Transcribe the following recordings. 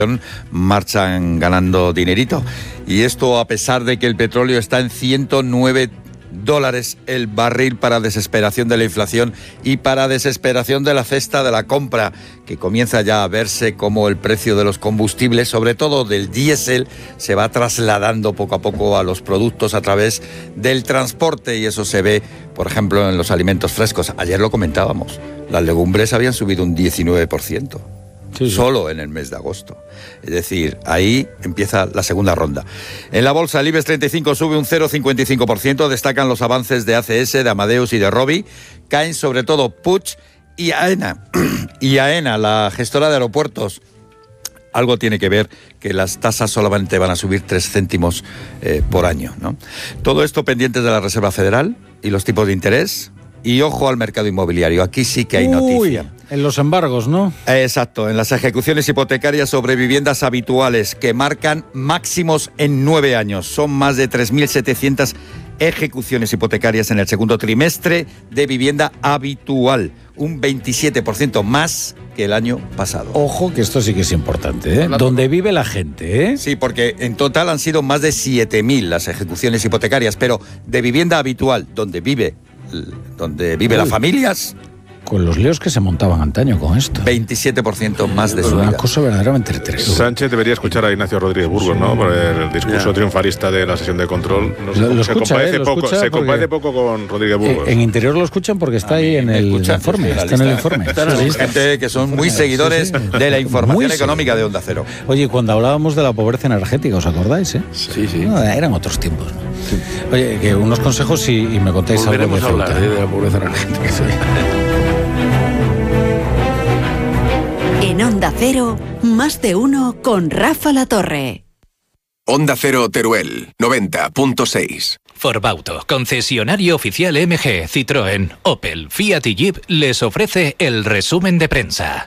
marchan ganando dinerito. Y esto a pesar de que el petróleo está en $109 el barril, para desesperación de la inflación y para desesperación de la cesta de la compra, que comienza ya a verse como el precio de los combustibles, sobre todo del diésel, se va trasladando poco a poco a los productos a través del transporte, y eso se ve, por ejemplo, en los alimentos frescos. Ayer lo comentábamos, las legumbres habían subido un 19%. Sí. Solo en el mes de agosto. Es decir, ahí empieza la segunda ronda. En la bolsa, el IBEX 35 sube un 0,55%. Destacan los avances de ACS, de Amadeus y de Robi. Caen sobre todo Puig y AENA. Y AENA, la gestora de aeropuertos. Algo tiene que ver que las tasas solamente van a subir 3 céntimos por año, ¿no? Todo esto pendientes de la Reserva Federal y los tipos de interés. Y ojo al mercado inmobiliario, aquí sí que hay noticia. En los embargos, ¿no? Exacto, en las ejecuciones hipotecarias sobre viviendas habituales, que marcan máximos en 9 años. Son más de 3.700 ejecuciones hipotecarias en el segundo trimestre de vivienda habitual, un 27% más que el año pasado. Ojo, que esto sí que es importante, ¿eh? Donde vive la gente, ¿eh? Sí, porque en total han sido más de 7.000 las ejecuciones hipotecarias, pero de vivienda habitual, donde vive las familias. Con los líos que se montaban antaño con esto. 27% más de subida. Una cosa verdaderamente terrible. Sánchez debería escuchar a Ignacio Rodríguez Burgos, ¿no? Por el discurso triunfalista de la sesión de control. Se compare poco con Rodríguez Burgos. En Interior lo escuchan porque está ahí en el informe. Está en el informe. Gente que son muy seguidores de la información económica de Onda Cero. Oye, cuando hablábamos de la pobreza energética, ¿os acordáis, eh? Sí. No, eran otros tiempos, ¿no? Sí. Oye, que unos consejos y me contáis algo de Volveremos a hablar de la pobreza energética. Sí. En Onda Cero, más de uno con Rafa Latorre. Onda Cero Teruel, 90.6. Forbauto, concesionario oficial MG, Citroën, Opel, Fiat y Jeep, les ofrece el resumen de prensa.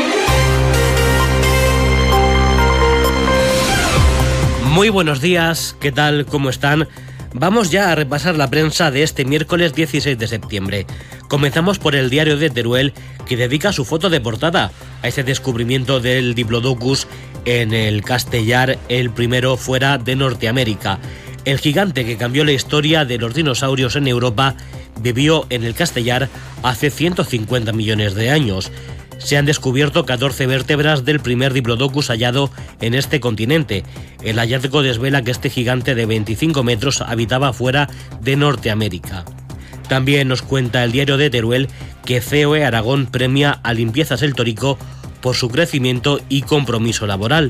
Muy buenos días, ¿qué tal? ¿Cómo están? Vamos ya a repasar la prensa de este miércoles 16 de septiembre. Comenzamos por el diario de Teruel, que dedica su foto de portada a ese descubrimiento del Diplodocus en el Castellar, el primero fuera de Norteamérica. El gigante que cambió la historia de los dinosaurios en Europa vivió en el Castellar hace 150 millones de años. Se han descubierto 14 vértebras del primer Diplodocus hallado en este continente. El hallazgo desvela que este gigante de 25 metros habitaba fuera de Norteamérica. También nos cuenta el diario de Teruel que COE Aragón premia a Limpiezas El Torico por su crecimiento y compromiso laboral.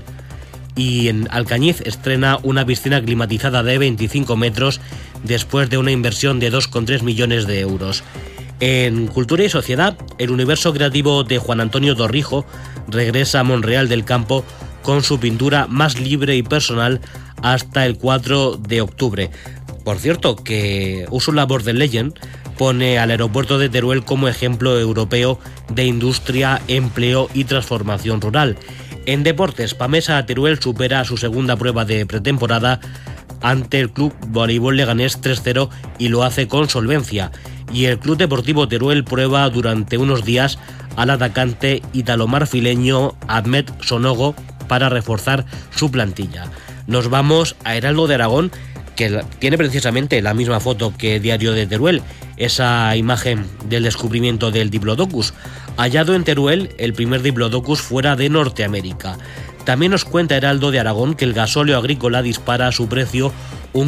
Y en Alcañiz estrena una piscina climatizada de 25 metros después de una inversión de 2,3 millones de euros. En Cultura y Sociedad, el universo creativo de Juan Antonio Torrijo regresa a Monreal del Campo con su pintura más libre y personal hasta el 4 de octubre. Por cierto, que Ursula von der Leyen pone al aeropuerto de Teruel como ejemplo europeo de industria, empleo y transformación rural. En deportes, Pamesa Teruel supera su segunda prueba de pretemporada ante el Club Voleibol Leganés 3-0 y lo hace con solvencia. Y el Club Deportivo Teruel prueba durante unos días al atacante italo-marfileño Ahmed Sonogo para reforzar su plantilla. Nos vamos a Heraldo de Aragón, que tiene precisamente la misma foto que Diario de Teruel, esa imagen del descubrimiento del Diplodocus. Hallado en Teruel, el primer Diplodocus fuera de Norteamérica. También nos cuenta Heraldo de Aragón que el gasóleo agrícola dispara su precio un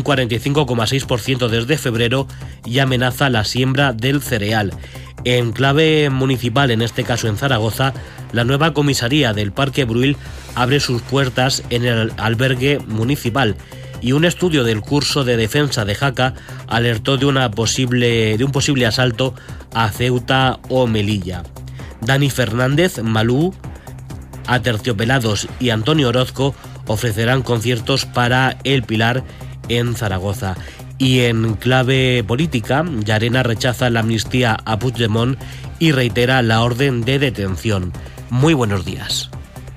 45,6% desde febrero y amenaza la siembra del cereal. En clave municipal, en este caso en Zaragoza, la nueva comisaría del Parque Bruil abre sus puertas en el albergue municipal y un estudio del curso de defensa de Jaca alertó de un posible asalto a Ceuta o Melilla. Dani Fernández, Malú, Aterciopelados y Antonio Orozco ofrecerán conciertos para El Pilar en Zaragoza. Y en clave política, Llarena rechaza la amnistía a Puigdemont y reitera la orden de detención. Muy buenos días.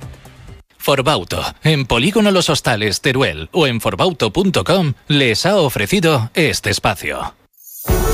Forbauto, en Polígono Los Hostales, Teruel o en forbauto.com les ha ofrecido este espacio.